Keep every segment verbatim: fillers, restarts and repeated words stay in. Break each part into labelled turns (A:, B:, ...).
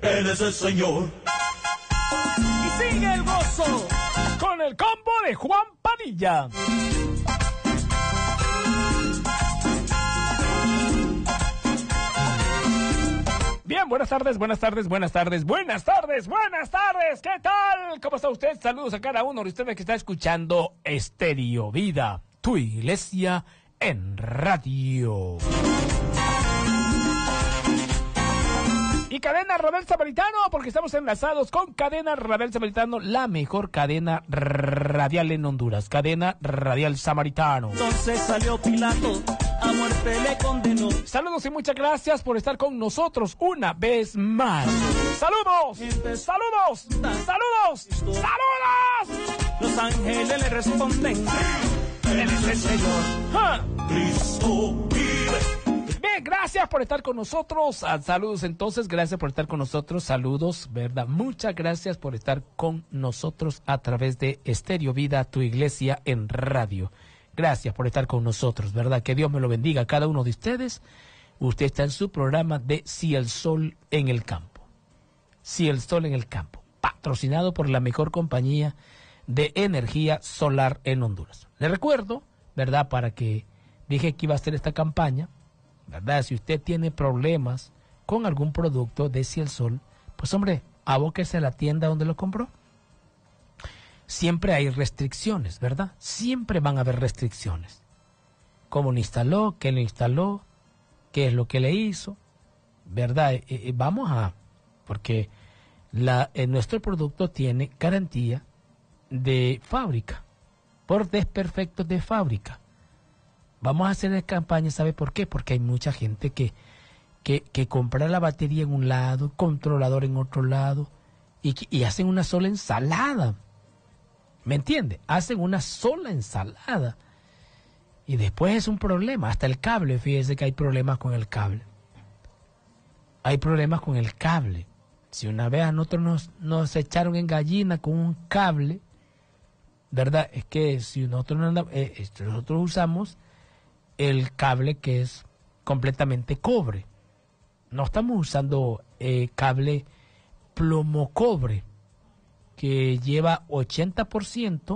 A: Él es el Señor.
B: Y sigue el gozo con el combo de Juan Padilla. Bien, buenas tardes, buenas tardes, buenas tardes, buenas tardes, buenas tardes. ¿Qué tal? ¿Cómo está usted? Saludos a cada uno de ustedes que está escuchando Estéreo Vida, tu iglesia en radio. Y Cadena Rabel Samaritano, porque estamos enlazados con Cadena Rabel Samaritano, la mejor cadena radial en Honduras. Cadena Radial Samaritano.
A: Entonces salió Pilato, a muerte le condenó.
B: Saludos y muchas gracias por estar con nosotros una vez más. ¡Saludos! ¡Saludos! ¡Saludos! ¡Saludos!
A: Los ángeles le responden:
B: Él es el Señor. ¡Ah!
A: Cristo vive.
B: Bien, gracias por estar con nosotros. Ah, saludos entonces, gracias por estar con nosotros. Saludos, ¿verdad? Muchas gracias por estar con nosotros a través de Estéreo Vida, tu iglesia en radio. Gracias por estar con nosotros, ¿verdad? Que Dios me lo bendiga a cada uno de ustedes. Usted está en su programa de Si el Sol en el Campo. Si el Sol en el Campo, patrocinado por la mejor compañía de energía solar en Honduras. Le recuerdo, ¿verdad? Para que dije que iba a hacer esta campaña, ¿verdad? Si usted tiene problemas con algún producto de Si el Sol, pues hombre, abóquese a la tienda donde lo compró. Siempre hay restricciones, ¿verdad? Siempre van a haber restricciones. ¿Cómo lo instaló? ¿Qué lo instaló? ¿Qué es lo que le hizo? ¿Verdad? Eh, eh, vamos a... Porque la, eh, nuestro producto tiene garantía de fábrica, por desperfectos de fábrica. Vamos a hacer campaña, ¿sabe por qué? Porque hay mucha gente que, que, que compra la batería en un lado, controlador en otro lado, y, y hacen una sola ensalada. ¿Me entiende? Hacen una sola ensalada. Y después es un problema. Hasta el cable, fíjese que hay problemas con el cable. Hay problemas con el cable. Si una vez a nosotros nos, nos echaron en gallina con un cable, ¿verdad? Es que si nosotros, no andamos, eh, nosotros usamos el cable que es completamente cobre. No estamos usando eh, cable plomo cobre, que lleva ochenta por ciento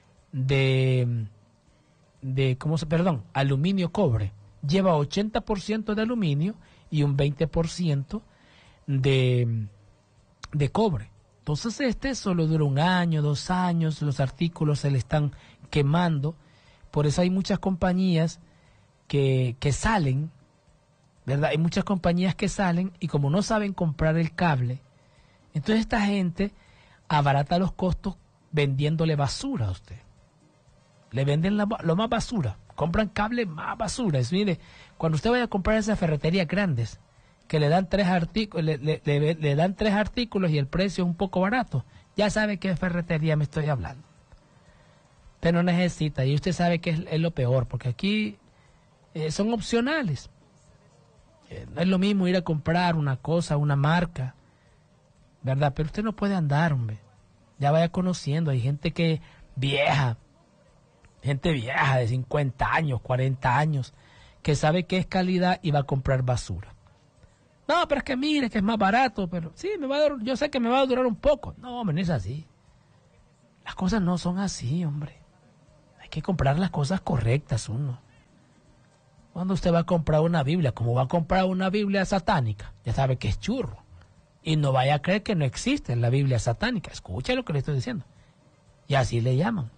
B: de, de, ¿cómo se, perdón, aluminio cobre. Lleva ochenta por ciento de aluminio y un veinte por ciento de, de cobre. Entonces este solo dura un año, dos años, los artículos se le están quemando. Por eso hay muchas compañías que, que salen, ¿verdad? Hay muchas compañías que salen y como no saben comprar el cable, entonces esta gente abarata los costos vendiéndole basura a usted. Le venden la, lo más basura, compran cable más basura. Es, mire, cuando usted vaya a comprar esas ferreterías grandes, que le dan tres artículos, le, le, le, le dan tres artículos y el precio es un poco barato, ya sabe qué ferretería me estoy hablando. Usted no necesita, y usted sabe que es, es lo peor, porque aquí eh, son opcionales. Eh, no es lo mismo ir a comprar una cosa, una marca, ¿verdad? Pero usted no puede andar, hombre. Ya vaya conociendo, hay gente que vieja, gente vieja de cincuenta años, cuarenta años, que sabe que es calidad y va a comprar basura. No, pero es que mire, que es más barato, pero sí, me va a dar, yo sé que me va a durar un poco. No, hombre, no es así. Las cosas no son así, hombre. Hay que comprar las cosas correctas uno. Cuando usted va a comprar una Biblia, como va a comprar una Biblia satánica, ya sabe que es churro. Y no vaya a creer que no existe la Biblia satánica. Escuche lo que le estoy diciendo. Y así le llaman.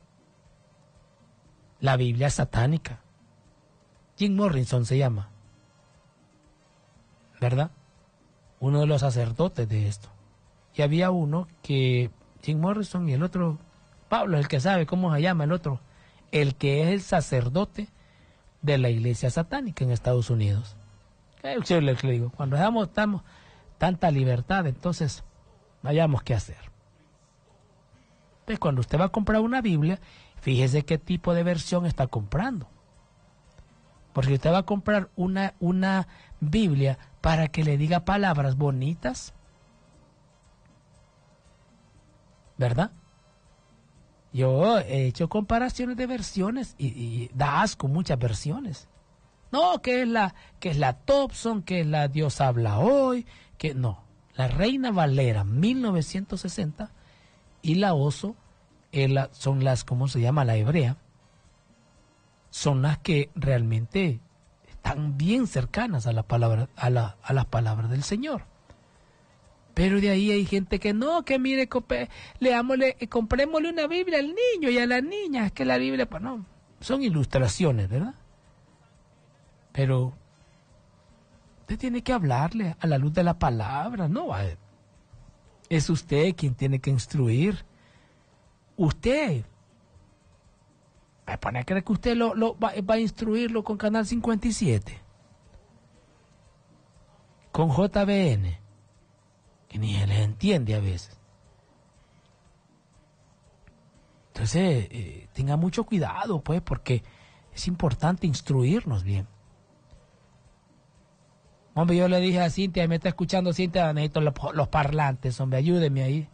B: La Biblia satánica. Jim Morrison se llama, ¿verdad? Uno de los sacerdotes de esto. Y había uno que, Jim Morrison, y el otro, Pablo, el que sabe cómo se llama el otro, el que es el sacerdote de la iglesia satánica en Estados Unidos. Yo le digo, cuando dejamos, estamos tanta libertad, entonces no hayamos qué hacer. Entonces, cuando usted va a comprar una Biblia, fíjese qué tipo de versión está comprando. Porque usted va a comprar una, una Biblia para que le diga palabras bonitas, ¿verdad? Yo he hecho comparaciones de versiones y, y da asco muchas versiones. No, que es la que es la Thompson, que es la Dios habla hoy, que no. La Reina Valera mil novecientos sesenta y la Oso eh, la, son las, ¿cómo se llama? La hebrea. Son las que realmente están bien cercanas a, la palabra, a, la, a las palabras del Señor. Pero de ahí hay gente que no, que mire, cope, leámosle, comprémosle una Biblia al niño y a la niña. Es que la Biblia, pues no, son ilustraciones, ¿verdad? Pero usted tiene que hablarle a la luz de la palabra, ¿no? Es usted quien tiene que instruir. Usted. ¿Para creer que usted lo, lo va, va a instruirlo con Canal cincuenta y siete? Con J B N. Que ni se les entiende a veces. Entonces, eh, tenga mucho cuidado, pues, porque es importante instruirnos bien. Hombre, yo le dije a Cintia, me está escuchando Cintia, necesito los, los parlantes, hombre, ayúdeme ahí.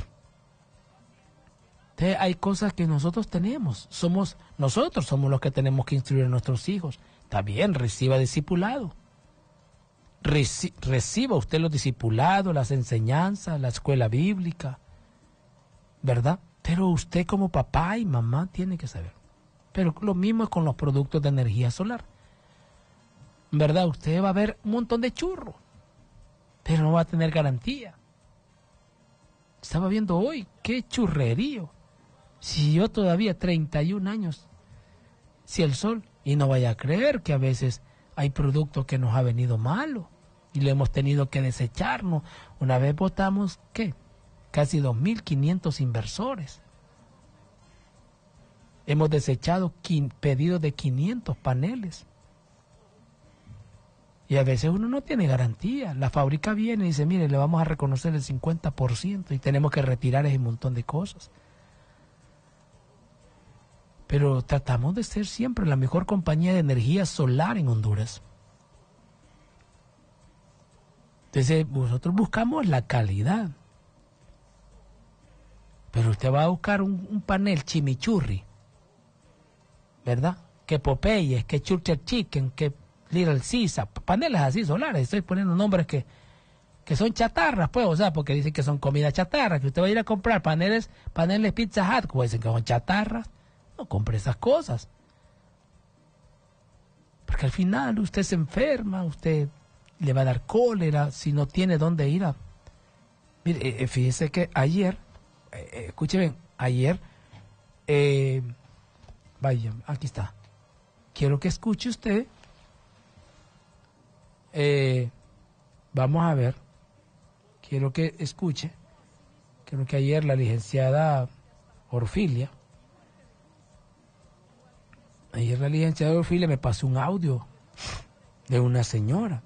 B: Entonces, hay cosas que nosotros tenemos, somos, nosotros somos los que tenemos que instruir a nuestros hijos. Está bien, reciba discipulado. Reci, reciba usted los discipulados, las enseñanzas, la escuela bíblica, ¿verdad? Pero usted como papá y mamá tiene que saber. Pero lo mismo es con los productos de energía solar. ¿Verdad? Usted va a ver un montón de churros, pero no va a tener garantía. Estaba viendo hoy, qué churrerío. Si yo todavía treinta y un años, si el sol, y no vaya a creer que a veces hay productos que nos ha venido malo y lo hemos tenido que desecharnos. Una vez votamos, ¿qué? Casi dos mil quinientos inversores. Hemos desechado pedidos de quinientos paneles. Y a veces uno no tiene garantía. La fábrica viene y dice, mire, le vamos a reconocer el cincuenta por ciento y tenemos que retirar ese montón de cosas. Pero tratamos de ser siempre la mejor compañía de energía solar en Honduras. Entonces, nosotros buscamos la calidad. Pero usted va a buscar un, un panel chimichurri, ¿verdad? Que Popeyes, que Churcher Chicken, que Little Caesar, paneles así solares. Estoy poniendo nombres que, que son chatarras, pues, o sea, porque dicen que son comida chatarra, que usted va a ir a comprar paneles, paneles Pizza Hut, como dicen que son chatarras. No compre esas cosas. Porque al final usted se enferma, usted le va a dar cólera si no tiene dónde ir a... Mire, eh, fíjese que ayer, eh, escuche bien, ayer, eh, vaya, aquí está. Quiero que escuche usted. Eh, vamos a ver. Quiero que escuche. Creo que ayer la licenciada Orfilia, ayer la licenciada Orfilia me pasó un audio de una señora.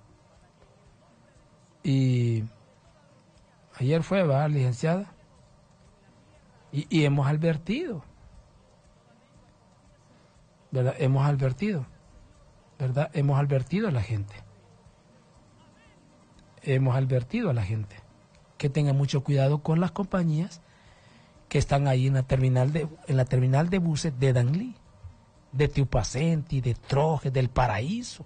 B: Y ayer fue, ¿verdad, licenciada? Y, y hemos advertido, ¿verdad? Hemos advertido, ¿verdad? Hemos advertido a la gente. Hemos advertido a la gente que tenga mucho cuidado con las compañías que están ahí en la terminal de, en la terminal de buses de Danlí, de Tiupacenti, de Trojes, del Paraíso.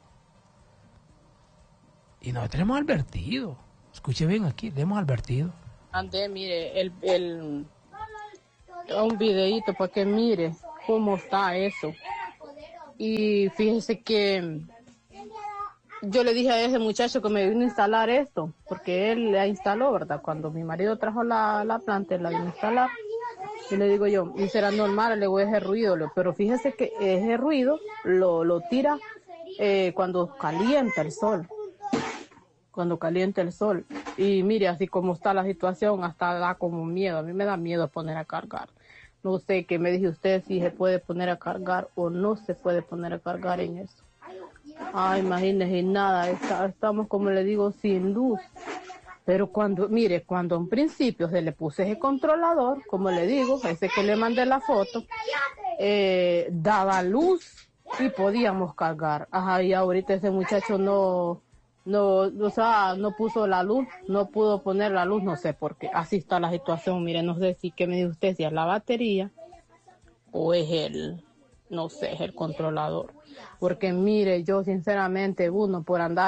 B: Y nosotros hemos advertido. Escuche bien aquí, le hemos advertido.
C: Ande, mire, el, el, un videíto para que mire cómo está eso. Y fíjese que yo le dije a ese muchacho que me vino a instalar esto, porque él la instaló, ¿verdad? Cuando mi marido trajo la, la planta, él la vino a instalar. Y le digo yo, y será normal, le voy a ese ruido, pero fíjese que ese ruido lo, lo tira eh, cuando calienta el sol. Cuando calienta el sol. Y mire, así como está la situación, hasta da como miedo. A mí me da miedo poner a cargar. No sé qué me dice usted, si se puede poner a cargar o no se puede poner a cargar en eso. Ay, imagínese, nada, está, estamos, como le digo, sin luz. Pero cuando, mire, cuando en principio se le puse ese controlador, como le digo, ese que le mandé la foto, eh, daba luz y podíamos cargar. Ajá, y ahorita ese muchacho no... No, o sea, no puso la luz, no pudo poner la luz, no sé por qué. Así está la situación, mire, no sé si, ¿qué me dice usted? Si es la batería o es el, no sé, es el controlador. Porque mire, yo sinceramente, uno por andar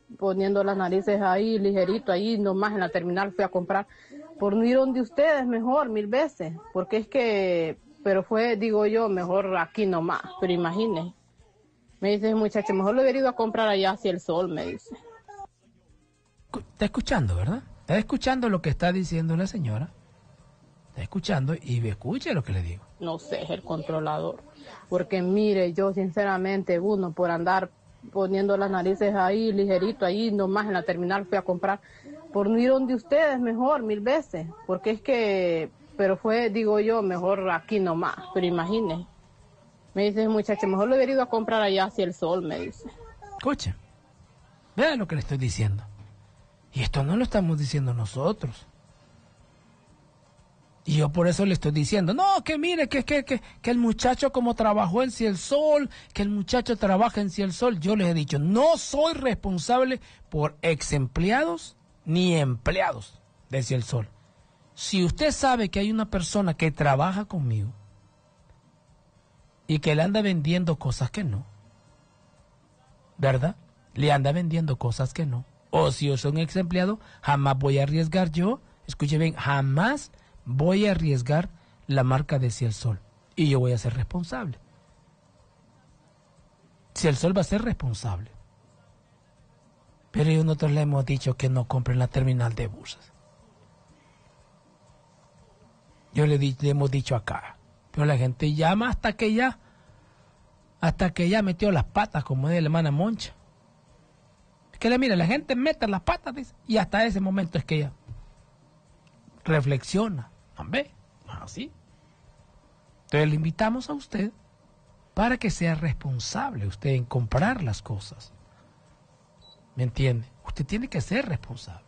C: poniendo las narices ahí, ligerito, ahí nomás en la terminal fui a comprar. Por no ir donde ustedes, mejor, mil veces. Porque es que, pero fue, digo yo, mejor aquí nomás. Pero imagine. Me dice el muchacho, mejor lo hubiera ido a comprar allá hacia el sol, me dice.
B: Está escuchando, ¿verdad? Está escuchando lo que está diciendo la señora. Está escuchando y escuche lo que le digo.
C: No sé, es el controlador. Porque mire, yo sinceramente, uno por andar poniendo las narices ahí, ligerito, ahí nomás en la terminal fui a comprar. Por no ir donde ustedes, mejor, mil veces. Porque es que, pero fue, digo yo, mejor aquí nomás. Pero imagine. Me dice el muchacho, mejor lo hubiera ido a comprar allá hacia el sol, me dice.
B: Escuche, vea lo que le estoy diciendo. Y esto no lo estamos diciendo nosotros. Y yo por eso le estoy diciendo, no, que mire, que, que, que, que el muchacho como trabajó en Ciel Sol, que el muchacho trabaja en Ciel Sol. Yo les he dicho, no soy responsable por ex empleados ni empleados de Ciel Sol. Si usted sabe que hay una persona que trabaja conmigo y que le anda vendiendo cosas que no, ¿verdad? Le anda vendiendo cosas que no. O si yo soy un ex empleado, jamás voy a arriesgar yo, escuche bien, jamás voy a arriesgar la marca de Ciel Sol. Y yo voy a ser responsable. Ciel Sol va a ser responsable. Pero nosotros le hemos dicho que no compren la terminal de buses. Yo le, di, le hemos dicho acá. Pero la gente llama hasta que ya, hasta que ya metió las patas, como dice la hermana Moncha. Es que le mira, la gente mete las patas, dice, y hasta ese momento es que ella reflexiona. ¿Ve? Así. Entonces le invitamos a usted para que sea responsable usted en comprar las cosas. ¿Me entiende? Usted tiene que ser responsable.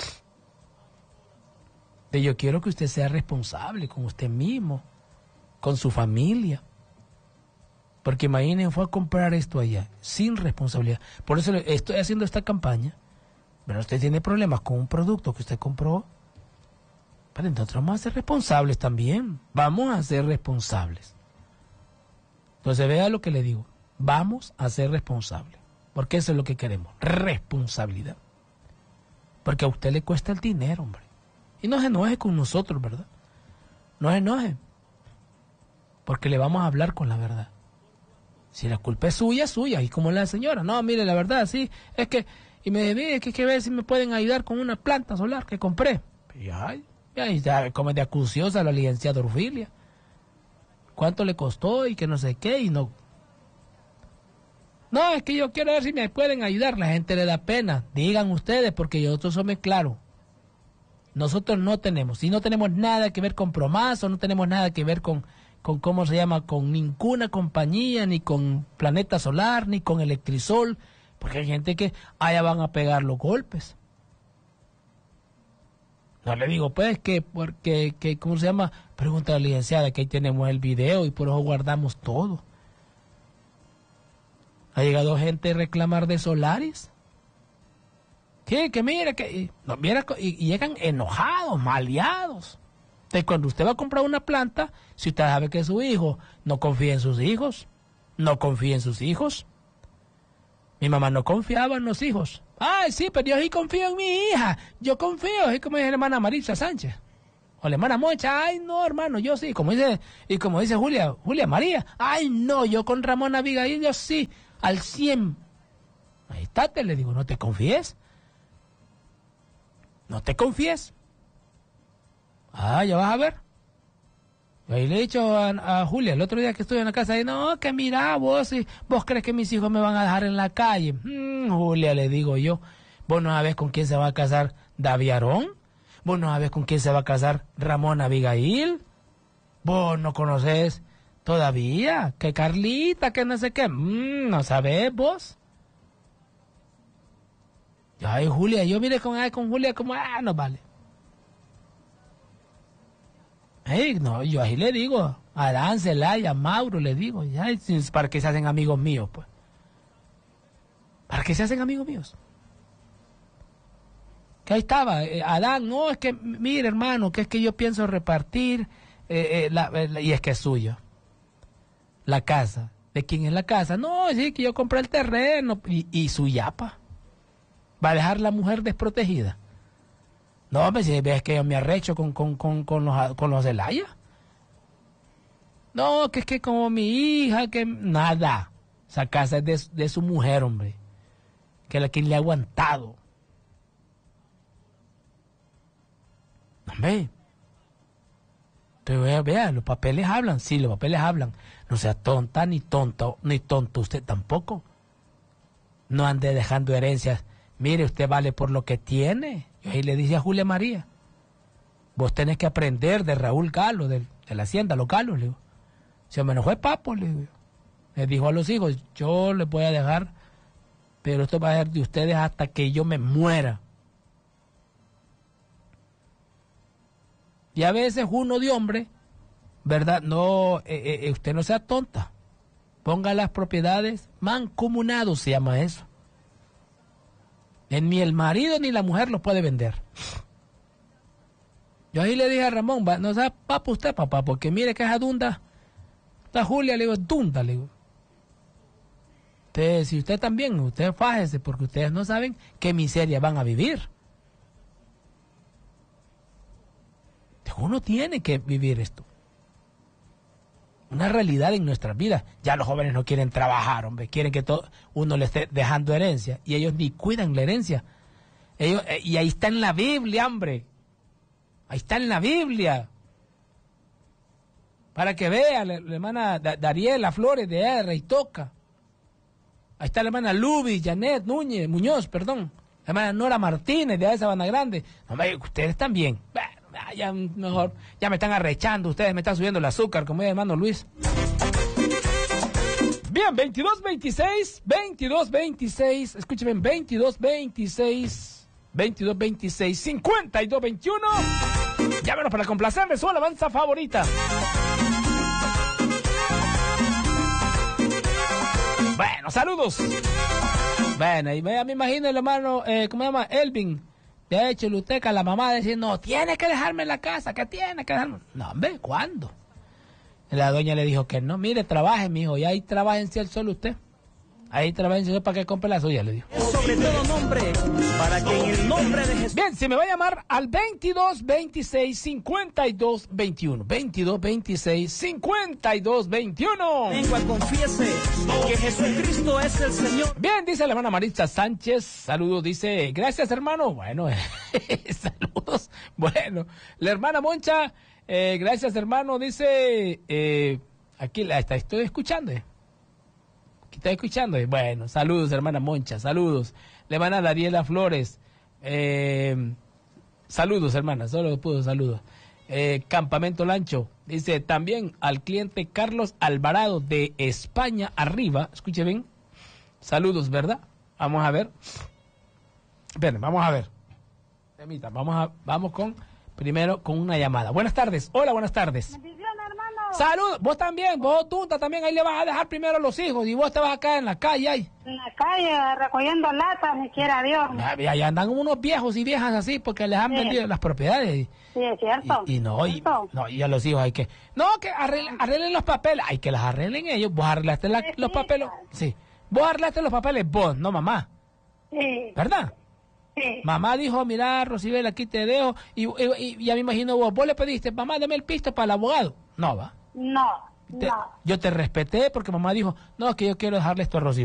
B: De yo quiero que usted sea responsable con usted mismo, con su familia. Porque imaginen, fue a comprar esto allá, sin responsabilidad. Por eso estoy haciendo esta campaña. Pero usted tiene problemas con un producto que usted compró. Pero entonces vamos a ser responsables también. Vamos a ser responsables. Entonces vea lo que le digo. Vamos a ser responsables. Porque eso es lo que queremos. Responsabilidad. Porque a usted le cuesta el dinero, hombre. Y no se enoje con nosotros, ¿verdad? No se enoje. Porque le vamos a hablar con la verdad. Si la culpa es suya, es suya. Y como la señora, no, mire, la verdad, sí, es que, y me dice, es que hay que ver si me pueden ayudar con una planta solar que compré. Y ay, y ya, como de acuciosa la licenciada Orfilia. ¿Cuánto le costó y que no sé qué? Y no. No, es que yo quiero ver si me pueden ayudar. La gente le da pena. Digan ustedes, porque nosotros somos claros. Nosotros no tenemos, y no tenemos nada que ver con Promaso, no tenemos nada que ver con, con cómo se llama, con ninguna compañía, ni con Planeta Solar, ni con Electrisol, porque hay gente que allá van a pegar los golpes. No le digo, pues, que, porque, que, ¿cómo se llama? Pregunta a la licenciada, que ahí tenemos el video y por eso guardamos todo. Ha llegado gente a reclamar de Solaris. ¿Qué? Que mire, que y, no, mira, y, y llegan enojados, maleados. Entonces, cuando usted va a comprar una planta, si usted sabe que su hijo no confía en sus hijos, no confía en sus hijos. Mi mamá no confiaba en los hijos. Ay, sí, pero yo sí confío en mi hija. Yo confío, es como dice la hermana Marisa Sánchez. O la hermana Mocha, ay, no, hermano, yo sí. Como dice, y como dice Julia, Julia María, ay, no, yo con Ramón Abigail, yo sí, al cien. Ahí está, te le digo, no te confíes. No te confíes. Ah, ya vas a ver. Yo ahí le he dicho a, a Julia el otro día que estuve en la casa, y no, que mira, vos, vos crees que mis hijos me van a dejar en la calle. Mm, Julia, le digo yo, vos no sabés con quién se va a casar Daviarón, vos no sabés con quién se va a casar Ramón Abigail, vos no conocés todavía, que Carlita, que no sé qué, mm, no sabés vos. Ay, Julia, yo mire con, ay, con Julia como, ah, no vale. Hey, no, yo ahí le digo, a Adán, Celaya, a Mauro, le digo, ya, para que se hacen amigos míos, pues. ¿Para qué se hacen amigos míos? Que ahí estaba, eh, Adán, no, es que, mire, hermano, que es que yo pienso repartir, eh, eh, la, eh, y es que es suyo. La casa. ¿De quién es la casa? No, sí, que yo compré el terreno, y, y su yapa. ¿Va a dejar la mujer desprotegida? No, hombre, si ves que yo me arrecho con, con, con, con los, con los Zelaya. No, que es que como mi hija, que nada. Esa casa es de, de su mujer, hombre. Que es la que le ha aguantado. Hombre. Entonces, vea, vea, los papeles hablan. Sí, los papeles hablan. No sea tonta ni tonto, ni tonto usted tampoco. No ande dejando herencias. Mire, usted vale por lo que tiene. Y ahí le dice a Julia María. Vos tenés que aprender de Raúl Galo, de, de la hacienda, los Galos, le digo. Se me enojó el papo, le digo. Le dijo a los hijos, yo les voy a dejar, pero esto va a ser de ustedes hasta que yo me muera. Y a veces uno de hombre, ¿verdad? No, eh, eh, usted no sea tonta. Ponga las propiedades mancomunados, se llama eso. Ni el marido ni la mujer los puede vender. Yo ahí le dije a Ramón, va, no sea papá usted, papá, porque mire que esa dunda, esta Julia, le digo, dunda, le digo. Usted, si usted también, usted fájese, porque ustedes no saben qué miseria van a vivir. Uno tiene que vivir esto. Una realidad en nuestras vidas. Ya los jóvenes no quieren trabajar, hombre. Quieren que todo uno le esté dejando herencia. Y ellos ni cuidan la herencia. Ellos, eh, y ahí está en la Biblia, hombre. Ahí está en la Biblia. Para que vea, la, la hermana da, Dariela Flores de R y Toca. Ahí está la hermana Luby, Janet Núñez, Muñoz, perdón. La hermana Nora Martínez de Sabana Grande. Hombre, ustedes también. Bueno, ya mejor, ya me están arrechando, ustedes me están subiendo el azúcar, como dice el hermano Luis. Bien, veintidós veintiséis, veintidós veintiséis, escúcheme, veintidós veintiséis, veintidós veintiséis, cincuenta y dos veintiuno. Llámenos para complacerles su alabanza favorita. Bueno, saludos. Bueno, y me, me imagino el hermano, eh, ¿cómo se llama? Elvin. De hecho, Luteca, la mamá decía, no, tiene que dejarme en la casa, que tiene que dejarme. No, hombre, ¿cuándo? La doña le dijo que no, mire, trabaje, mijo, y ahí trabajen si él solo usted. Ahí trabajen si él para que compre la suya, le dijo.
A: Sobre todo nombre, para que en el nombre de Jesús.
B: Bien, si me va a llamar al veintidós veintiséis, cincuenta y dos veintiuno. veintidós veintiséis, cincuenta y dos veintiuno.
A: Venga, confiese que Jesucristo es el Señor.
B: Bien, dice la hermana Maritza Sánchez. Saludos, dice, gracias, hermano. Bueno, saludos. Bueno, la hermana Moncha, eh, gracias, hermano, dice, eh, aquí la está, estoy escuchando. Eh. Aquí está escuchando. Eh. Bueno, saludos, hermana Moncha, saludos. La hermana Dariela Flores, eh, saludos, hermana, solo puedo saludos. Eh, Campamento Lancho, dice también al cliente Carlos Alvarado de España arriba, escuche bien, saludos, ¿verdad? Vamos a ver, ven, vamos a ver, Permita, vamos a, vamos con, primero con una llamada. Buenas tardes, hola, buenas tardes. Saludos, vos también, vos tunta también, ahí le vas a dejar primero a los hijos y vos te vas a caer en la calle ahí.
D: En la calle, recogiendo latas, ni quiera Dios.
B: Ya, ya andan unos viejos y viejas así porque les han sí. vendido las propiedades.
D: Sí, es cierto.
B: Y, y no, y, no, y a los hijos hay que... No, que arreglen, arreglen los papeles, hay que las arreglen ellos. Vos arreglaste la, sí, los papeles, sí. Vos arreglaste los papeles, vos, no mamá.
D: Sí.
B: ¿Verdad?
D: Sí.
B: Mamá dijo, mira, Rosibel, aquí te dejo. Y, y, y ya me imagino vos, vos le pediste, mamá, dame el pisto para el abogado. No, va.
D: No,
B: te,
D: no.
B: Yo te respeté porque mamá dijo, no, es que yo quiero dejarle esto a Rosibel.